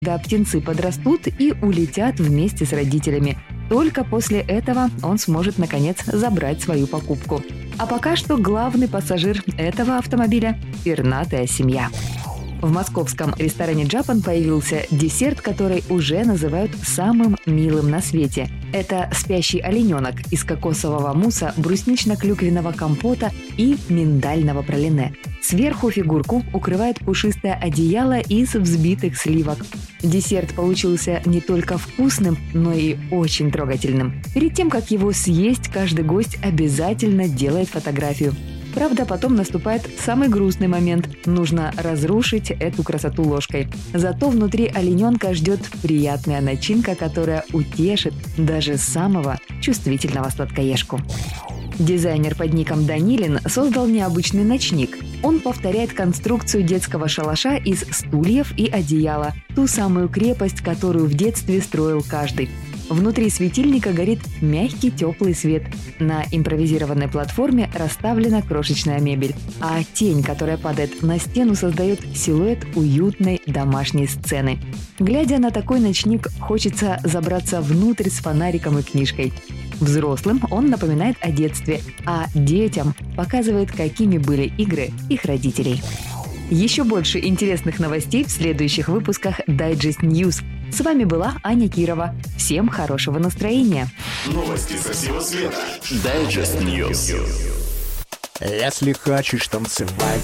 когда птенцы подрастут и улетят вместе с родителями. Только после этого он сможет, наконец, забрать свою покупку. А пока что главный пассажир этого автомобиля – пернатая семья. В московском ресторане «Джапан» появился десерт, который уже называют самым милым на свете. Это спящий олененок из кокосового мусса, бруснично-клюквенного компота и миндального пралине. Сверху фигурку укрывает пушистое одеяло из взбитых сливок. Десерт получился не только вкусным, но и очень трогательным. Перед тем, как его съесть, каждый гость обязательно делает фотографию. Правда, потом наступает самый грустный момент. Нужно разрушить эту красоту ложкой. Зато внутри олененка ждет приятная начинка, которая утешит даже самого чувствительного сладкоежку. Дизайнер под ником Данилин создал необычный ночник. Он повторяет конструкцию детского шалаша из стульев и одеяла, ту самую крепость, которую в детстве строил каждый. Внутри светильника горит мягкий теплый свет. На импровизированной платформе расставлена крошечная мебель, а тень, которая падает на стену, создает силуэт уютной домашней сцены. Глядя на такой ночник, хочется забраться внутрь с фонариком и книжкой. Взрослым он напоминает о детстве, а детям показывает, какими были игры их родителей. Еще больше интересных новостей в следующих выпусках Digest News. С вами была Аня Кирова. Всем хорошего настроения. Новости со всего света. Digest News. Если хочешь танцевать